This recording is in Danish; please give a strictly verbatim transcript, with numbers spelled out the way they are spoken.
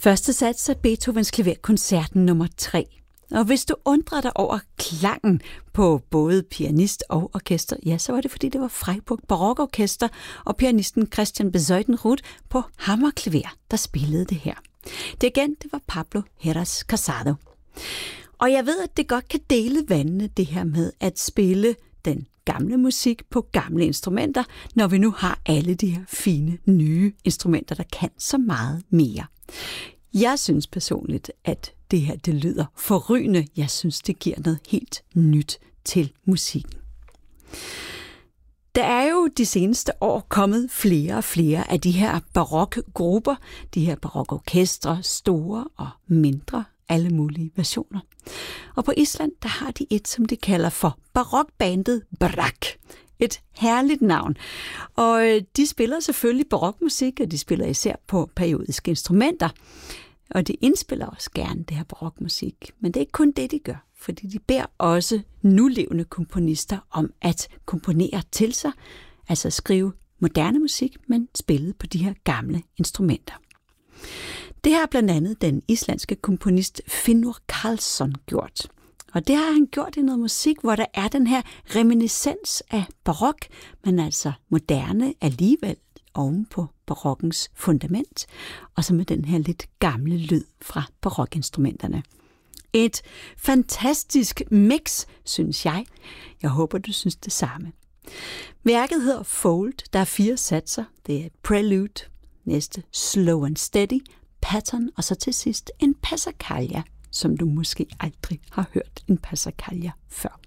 Første sats af Beethovens Klaverkoncerten nummer tre. Og hvis du undrer dig over klangen på både pianist og orkester, ja, så var det fordi det var Freiburg Barokorkester og pianisten Christian Bezuidenroth på hammerklaver, der spillede det her. Dirigent, det var Pablo Heras Casado. Og jeg ved, at det godt kan dele vandene, det her med at spille den gamle musik på gamle instrumenter, når vi nu har alle de her fine, nye instrumenter, der kan så meget mere. Jeg synes personligt, at det her det lyder forrygende. Jeg synes, det giver noget helt nyt til musikken. Der er jo de seneste år kommet flere og flere af de her barokgrupper, de her barokorkestre, store og mindre, alle mulige versioner. Og på Island, der har de et, som de kalder for barokbandet Brak. Et herligt navn. Og de spiller selvfølgelig barokmusik, og de spiller især på periodiske instrumenter. Og de indspiller også gerne det her barokmusik. Men det er ikke kun det, de gør, fordi de beder også nulevende komponister om at komponere til sig, altså skrive moderne musik, men spillet på de her gamle instrumenter. Det har blandt andet den islandske komponist Finnur Karlsson gjort. Og det har han gjort i noget musik, hvor der er den her reminiscens af barok, men altså moderne alligevel oven på barokkens fundament, og så med den her lidt gamle lyd fra barokinstrumenterne. Et fantastisk mix, synes jeg. Jeg håber, du synes det samme. Værket hedder Fold. Der er fire satser. Det er Prelude, næste Slow and Steady, Pattern, og så til sidst en Passacaglia, som du måske aldrig har hørt en Passacaglia før.